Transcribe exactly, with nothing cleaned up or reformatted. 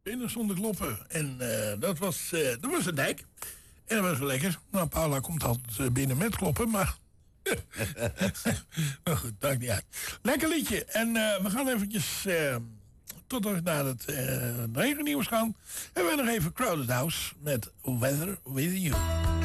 Binnen zonder kloppen. En uh, dat, was, uh, dat was een dijk. En dat was wel lekker. Nou, Paula komt altijd binnen met kloppen, maar... maar goed, maakt niet uit. Lekker liedje. En uh, we gaan eventjes... Uh, tot we naar het uh, regennieuws gaan. En we nog even Crowded House met Weather With You.